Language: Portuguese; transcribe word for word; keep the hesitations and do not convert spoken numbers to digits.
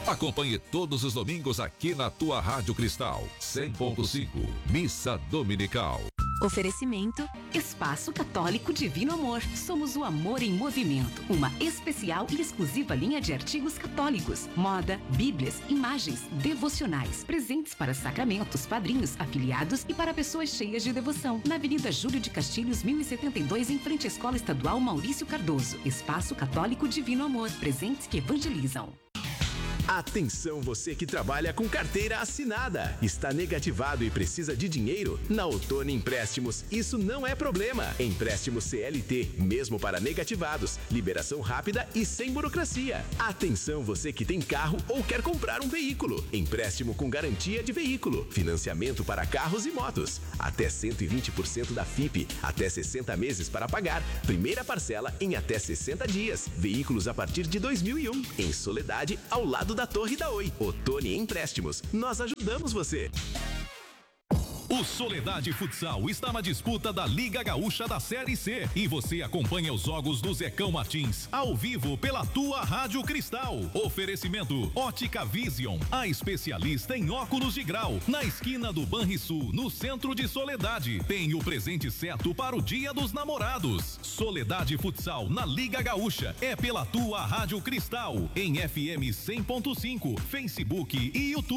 Acompanhe todos os domingos aqui na tua Rádio Cristal, cem ponto cinco, Missa Dominical. Oferecimento Espaço Católico Divino Amor. Somos o amor em movimento. Uma especial e exclusiva linha de artigos católicos, moda, bíblias, imagens, devocionais, presentes para sacramentos, padrinhos, afiliados e para pessoas cheias de devoção. Na Avenida Júlio de Castilhos, mil e setenta e dois, em frente à Escola Estadual Maurício Cardoso. Espaço Católico Divino Amor. Presentes que evangelizam. Atenção, você que trabalha com carteira assinada, está negativado e precisa de dinheiro? Na Ottoni Empréstimos, isso não é problema. Empréstimo C L T, mesmo para negativados, liberação rápida e sem burocracia. Atenção, você que tem carro ou quer comprar um veículo. Empréstimo com garantia de veículo, financiamento para carros e motos, até cento e vinte por cento da F I P, até sessenta meses para pagar, primeira parcela em até sessenta dias. Veículos a partir de dois mil e um, em Soledade, ao lado da Torre da Oi. Ottoni Empréstimos, nós ajudamos você. O Soledade Futsal está na disputa da Liga Gaúcha da Série C e você acompanha os jogos do Zecão Martins ao vivo pela tua Rádio Cristal. Oferecimento Ótica Vision, a especialista em óculos de grau, na esquina do Banrisul, no centro de Soledade. Tem o presente certo para o Dia dos Namorados. Soledade Futsal na Liga Gaúcha é pela tua Rádio Cristal, em F M cem ponto cinco, Facebook e YouTube.